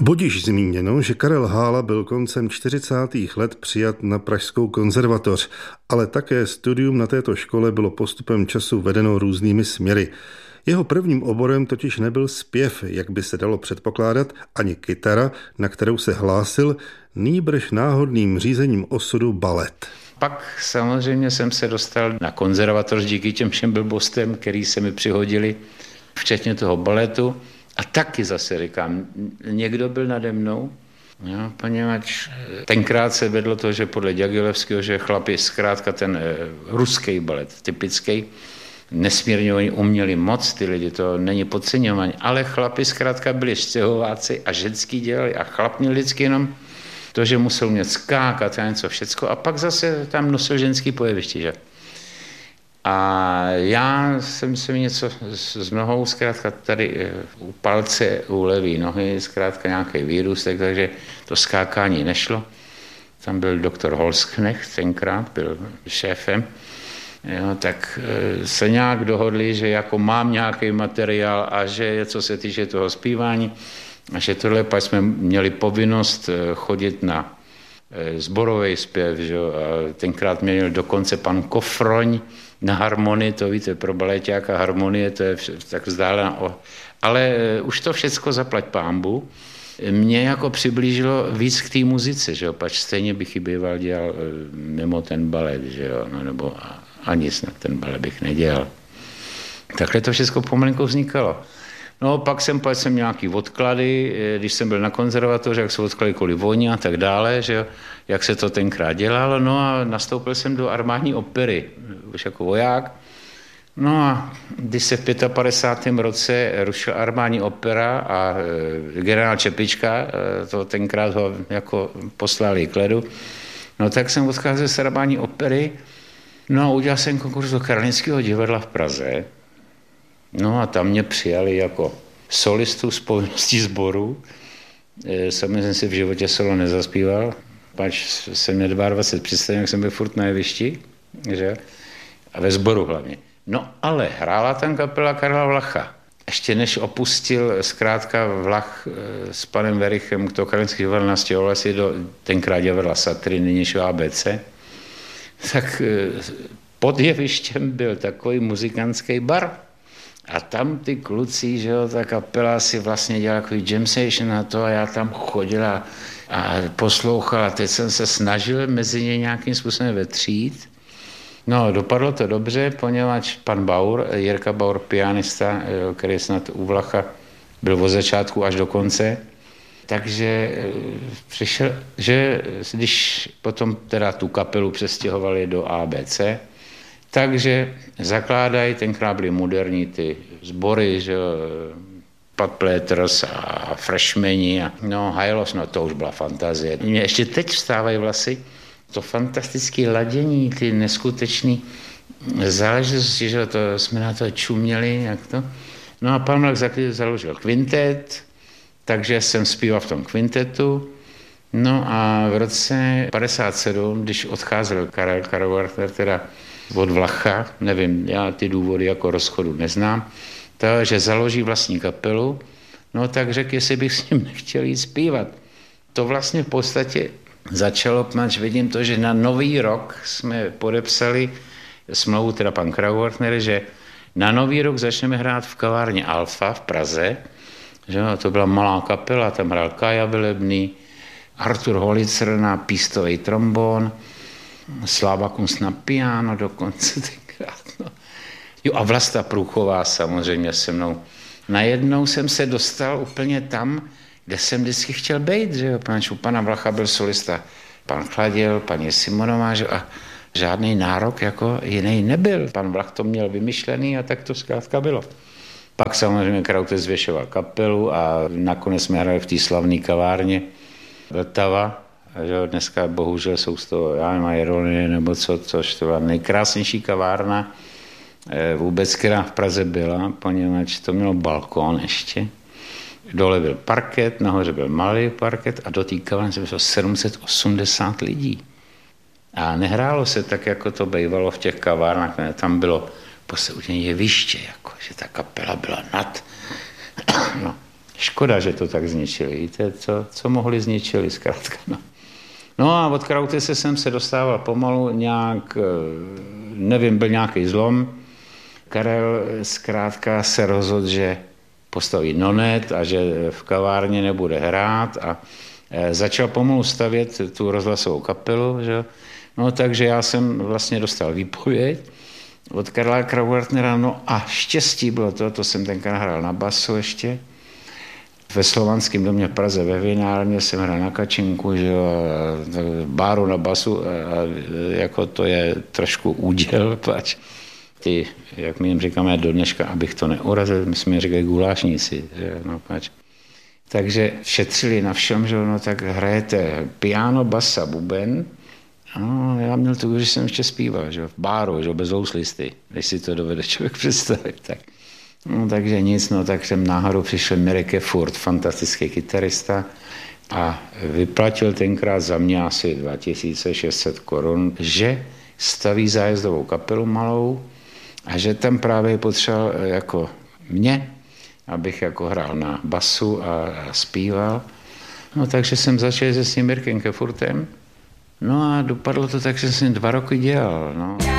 Budiž zmíněno, že Karel Hála byl koncem 40. let přijat na Pražskou konzervatoř, ale také studium na této škole bylo postupem času vedeno různými směry. Jeho prvním oborem totiž nebyl zpěv, jak by se dalo předpokládat, ani kytara, na kterou se hlásil, nýbrž náhodným řízením osudu balet. Pak samozřejmě jsem se dostal na konzervatoř díky těm všem blbostem, který se mi přihodili, včetně toho baletu. A taky zase říkám, někdo byl nade mnou, jo, poněvadž tenkrát se vedlo to, že podle Ďagilevského, že chlapi zkrátka ten ruský balet, typický, nesmírně oni uměli moc, ty lidi, to není podceňování, ale chlapi zkrátka byli stěhováci a ženský dělali a chlap měl vždycky jenom to, že musel umět skákat a něco všecko a pak zase tam nosil ženský pojeviště, že? A já jsem si něco s nohou, zkrátka tady u palce, u levé nohy, zkrátka nějaký výrůstek, takže to skákání nešlo. Tam byl doktor Holzknecht, tenkrát byl šéfem, jo, tak se nějak dohodli, že jako mám nějaký materiál a že co se týče toho zpívání, a že tohle pak jsme měli povinnost chodit na sborový zpěv, že? A tenkrát měl dokonce pan Kofroň na harmonii, to víte, pro baleťáka harmonie, to je tak vzdálená. Ale už to všecko zaplať pánbu. Mě jako přiblížilo víc k té muzice, že jo, pač stejně bych ji býval dělal mimo ten balet, že jo, no, nebo ani snad ten balet bych nedělal. Takhle to všechno pomalinku vznikalo. No, pak jsem nějaký odklady, když jsem byl na konzervatoři, jak se odklady kvůli vojně a tak dále, že jo, jak se to tenkrát dělalo, no a nastoupil jsem do armádní opery, už jako voják. No a když se v 55. roce rušil armádní opera a generál Čepička, to tenkrát ho jako poslali k ledu, no tak jsem odcházel z armádní opery, no a udělal jsem konkurs do Karlínského divadla v Praze. No a tam mě přijali jako solistu z povinností sboru. Samozřejmě jsem si v životě solo nezaspíval, pač jsem měl 22 představení, jak jsem byl furt na jevišti, že? A ve sboru hlavně. No ale hrála tam kapela Karla Vlacha. Ještě než opustil zkrátka Vlach s panem Verichem, kdo Karlínský divadlo nastěhoval si do tenkrát divadla Satry, nynějšího ABC, tak pod jevištěm byl takový muzikantský bar. A tam ty kluci, že jo, ta kapela si vlastně dělala takový jam session a to a já tam chodila a poslouchala. Teď jsem se snažil mezi ně nějakým způsobem vetřít. No, dopadlo to dobře, poněvadž pan Baur, Jirka Baur, pianista, který snad u Vlacha byl od začátku až do konce, takže přišel, že když potom teda tu kapelu přestěhovali do ABC, takže zakládají, tenkrát byly moderní ty sbory, že Pat Pléters a Freshmeni a no Hajlos, no to už byla fantazie. Mně ještě teď vstávají vlasy, to fantastické ladění, ty neskutečný záležitosti, že to jsme na to čuměli, jak to. No a pan Mlak založil kvintet, takže jsem zpíval v tom kvintetu. No a v roce 57, když odcházel Karel Wartner, teda od Vlacha, nevím, já ty důvody jako rozchodu neznám, že založí vlastní kapelu, no tak řekl, jestli bych s ním nechtěl jít zpívat. To vlastně v podstatě začalo, až vidím to, že na Nový rok jsme podepsali smlouvu, teda pan Krauwartner, že na Nový rok začneme hrát v kavárně Alfa v Praze, že to byla malá kapela, tam hrál Kája Velebný, Artur Holicer na pístový trombon, Sláva Kunst na piano dokonce tenkrát. No. Jo a Vlasta Průchová samozřejmě se mnou. Najednou jsem se dostal úplně tam, kde jsem vždycky chtěl být, že jo, u pana Vlacha byl solista pan Chladil, paní Simonová, že a žádný nárok jako jiný nebyl. Pan Vlach to měl vymyšlený a tak to zkrátka bylo. Pak samozřejmě Kraute zvěšoval kapelu a nakonec jsme hráli v té slavné kavárně Vltava. Že dneska bohužel jsou z toho, já nevím, Jeroliny nebo co, což to byla nejkrásnější kavárna vůbec, která v Praze byla, poněvadž to mělo balkón ještě. Dole byl parket, nahoře byl malý parket a do té kavárny se bylo 780 lidí. A nehrálo se tak, jako to bývalo v těch kavárnách, ne? Tam bylo prostě jeviště, jako, že ta kapela byla nad. No. Škoda, že to tak zničili. Víte, co mohli zničili zkrátka. No a od Krautise jsem se dostával pomalu nějak, nevím, byl nějaký zlom. Karel zkrátka se rozhodl, že postaví nonet a že v kavárně nebude hrát a začal pomalu stavět tu rozhlasovou kapelu. Že? No takže já jsem vlastně dostal výpověď od Karla Kraugartnera, no a štěstí bylo to jsem tenkrát hrál na basu ještě. Ve Slovanském domě v Praze ve vinárně jsem hrál na kačinku, že jo, báru na basu a jako to je trošku úděl, pač. Ty, jak my jim říkáme do dneška, abych to neurazil, my jsme říkali gulášníci, že no, pač. Takže šetřili na všem, že no tak hrajete piano, basa, buben. No, já měl to, že jsem ještě zpíval, že v báru, že bez houslisty, když si to dovede člověk představit, tak. No, takže nic, no tak jsem náhodou přišel Mirek Furt, fantastický kytarista a vyplatil tenkrát za mě asi 2600 korun, že staví zájezdovou kapelu malou a že tam právě potřeboval jako mě, abych jako hrál na basu a zpíval. No takže jsem začal se s tím Mirkem Furtem. No a dopadlo to tak, že jsem 2 roky dělal. No.